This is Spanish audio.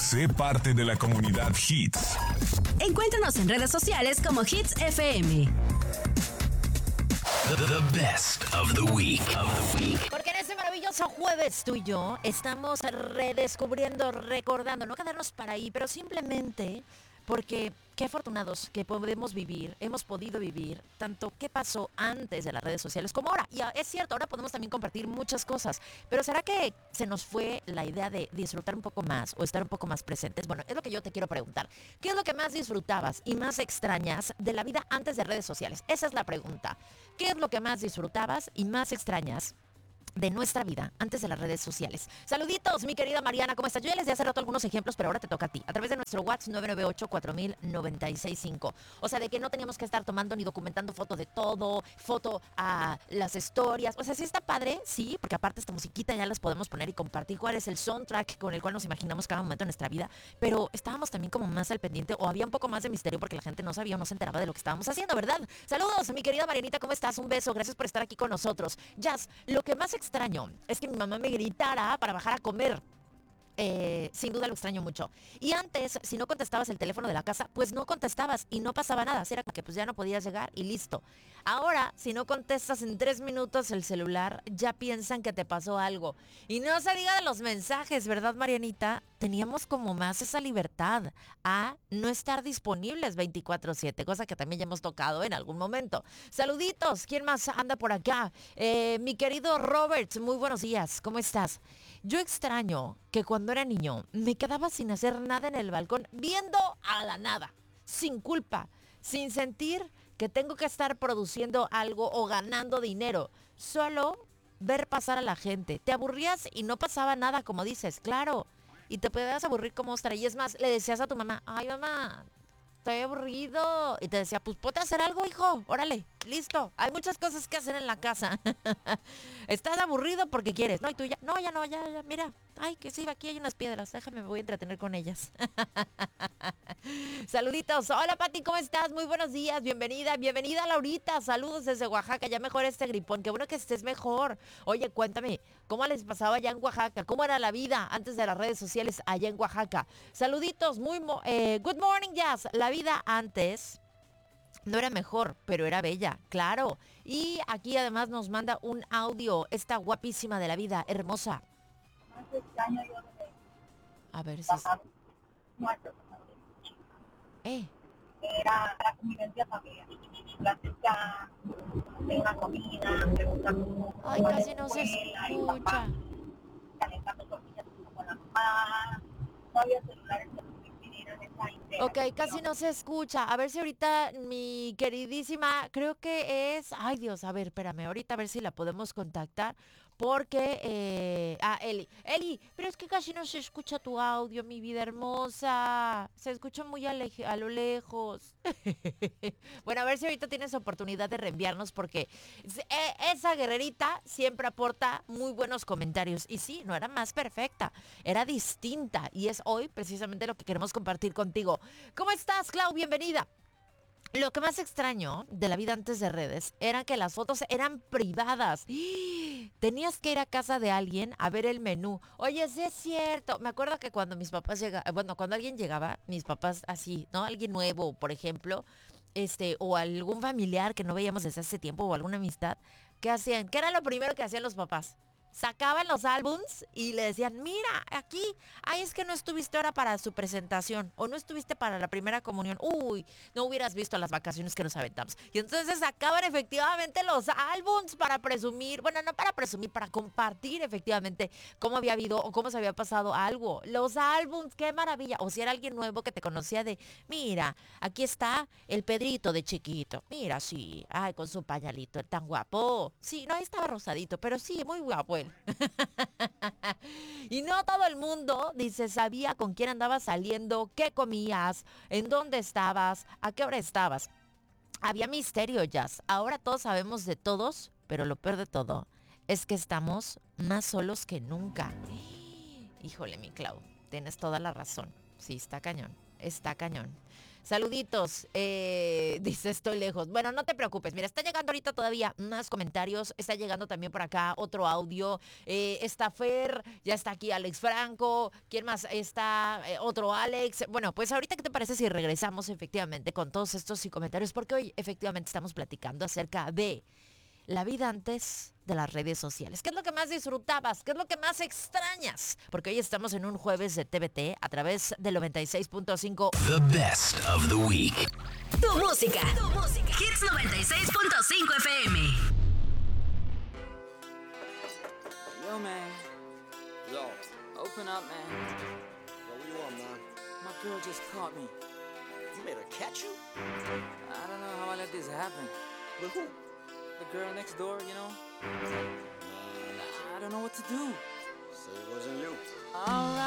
Sé parte de la comunidad Hits. Encuéntranos en redes sociales como Hits FM. The best of the week. Porque en este maravilloso jueves tú y yo estamos redescubriendo, recordando, no quedarnos para ahí, pero simplemente porque qué afortunados que podemos vivir, hemos podido vivir tanto qué pasó antes de las redes sociales como ahora. Y es cierto, ahora podemos también compartir muchas cosas, pero ¿será que se nos fue la idea de disfrutar un poco más o estar un poco más presentes? Bueno, es lo que yo te quiero preguntar. ¿Qué es lo que más disfrutabas y más extrañas de la vida antes de redes sociales? Esa es la pregunta. ¿Qué es lo que más disfrutabas y más extrañas de nuestra vida antes de las redes sociales? Saluditos, mi querida Mariana, ¿cómo estás? Yo ya les di hace rato algunos ejemplos, pero ahora te toca a ti, a través de nuestro WhatsApp 998-4000-965. O sea, de que no teníamos que estar tomando ni documentando foto de todo, foto a las historias. O sea, sí está padre, sí, porque aparte esta musiquita ya las podemos poner y compartir cuál es el soundtrack con el cual nos imaginamos cada momento de nuestra vida, pero estábamos también como más al pendiente, o había un poco más de misterio porque la gente no sabía o no se enteraba de lo que estábamos haciendo, ¿verdad? Saludos, mi querida Marianita, ¿cómo estás? Un beso, gracias por estar aquí con nosotros. Jazz, lo que más extraño es que mi mamá me gritara para bajar a comer. Sin duda lo extraño mucho. Y antes, si no contestabas el teléfono de la casa, pues no contestabas y no pasaba nada. Era que pues ya no podías llegar y listo. Ahora, si no contestas en 3 minutos el celular, ya piensan que te pasó algo. Y no se diga de los mensajes, ¿verdad, Marianita? Teníamos como más esa libertad a no estar disponibles 24/7, cosa que también ya hemos tocado en algún momento. Saluditos, ¿quién más anda por acá? Mi querido Robert, muy buenos días, ¿cómo estás? Yo extraño que cuando era niño me quedaba sin hacer nada en el balcón, viendo a la nada, sin culpa, sin sentir que tengo que estar produciendo algo o ganando dinero, solo ver pasar a la gente. Te aburrías y no pasaba nada, como dices, claro, y te podías aburrir como ostra. Y es más, le decías a tu mamá, ay mamá, estoy aburrido. Y te decía, pues ponte a hacer algo, hijo, órale, listo. Hay muchas cosas que hacer en la casa. Estás aburrido porque quieres, ¿no? Y tú ya, no, ya, mira. Ay, que sí, aquí hay unas piedras, déjame, me voy a entretener con ellas. Saluditos, hola Pati, ¿cómo estás? Muy buenos días, bienvenida Laurita, saludos desde Oaxaca, ya mejor este gripón, qué bueno que estés mejor. Oye, cuéntame, ¿cómo les pasaba allá en Oaxaca? ¿Cómo era la vida antes de las redes sociales allá en Oaxaca? Saluditos, good morning, Jazz. La vida antes no era mejor, pero era bella, claro. Y aquí además nos manda un audio, esta guapísima de la vida, hermosa. A ver si... Era la convivencia familiar, platicar de una comida, preguntar cómo... Ay, casi no se escucha. Calentando tortillas con la mamá, no había celulares que nos impidieran esa interacción. Ok, casi no se escucha. A ver si ahorita mi queridísima, creo que es... Ay, Dios, a ver, espérame, ahorita a ver si la podemos contactar. Porque... Eli, pero es que casi no se escucha tu audio, mi vida hermosa. Se escucha muy a lo lejos. Bueno, a ver si ahorita tienes oportunidad de reenviarnos porque esa guerrerita siempre aporta muy buenos comentarios. Y sí, no era más perfecta, era distinta. Y es hoy precisamente lo que queremos compartir contigo. ¿Cómo estás, Clau? Bienvenida. Lo que más extraño de la vida antes de redes era que las fotos eran privadas. Tenías que ir a casa de alguien a ver el menú. Oye, sí es cierto. Me acuerdo que cuando mis papás llegaban, bueno, cuando alguien llegaba, mis papás así, ¿no? Alguien nuevo, por ejemplo, o algún familiar que no veíamos desde hace tiempo o alguna amistad, ¿qué hacían? ¿Qué era lo primero que hacían los papás? Sacaban los álbums y le decían, mira, aquí, ay, es que no estuviste ahora para su presentación o no estuviste para la primera comunión. Uy, no hubieras visto las vacaciones que nos aventamos. Y entonces sacaban efectivamente los álbums para presumir, bueno, no para presumir, para compartir efectivamente cómo había habido o cómo se había pasado algo. Los álbums, qué maravilla. O si era alguien nuevo que te conocía de, mira, aquí está el Pedrito de chiquito. Mira, sí, ay, con su pañalito, tan guapo. Sí, no, ahí estaba rosadito, pero sí, muy guapo él. Y no todo el mundo, dice, sabía con quién andabas saliendo, qué comías, en dónde estabas, a qué hora estabas. Había misterio, Jazz. Ahora todos sabemos de todos, pero lo peor de todo es que estamos más solos que nunca. Híjole, mi Clau, tienes toda la razón. Sí, está cañón. Está cañón. Saluditos, dice estoy lejos. Bueno, no te preocupes, mira, está llegando ahorita todavía más comentarios, está llegando también por acá otro audio, está Fer, ya está aquí Alex Franco, ¿quién más? Está otro Alex. Bueno, pues ahorita, ¿qué te parece si regresamos efectivamente con todos estos y comentarios? Porque hoy efectivamente estamos platicando acerca de la vida antes de las redes sociales. ¿Qué es lo que más disfrutabas? ¿Qué es lo que más extrañas? Porque hoy estamos en un jueves de TVT a través del 96.5. The best of the week. Tu música. Hits 96.5 FM. Yo, man. Yo. Open up, man. Yo, what do you want, man? My girl just caught me. You made her catch you? I don't know how I let this happen. With who? The girl next door, you know? I don't know what to do. So it wasn't you. Alright.